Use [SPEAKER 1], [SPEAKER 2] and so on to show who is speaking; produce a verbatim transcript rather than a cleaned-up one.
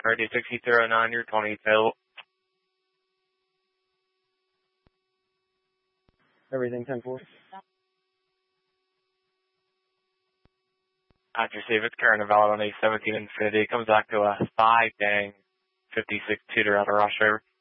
[SPEAKER 1] thirty sixty zero nine, you're twenty available.
[SPEAKER 2] Everything ten four.
[SPEAKER 1] After receive it's current available on A seventeen Infinity. Comes back to a five dang fifty-six tutor out of Rush River.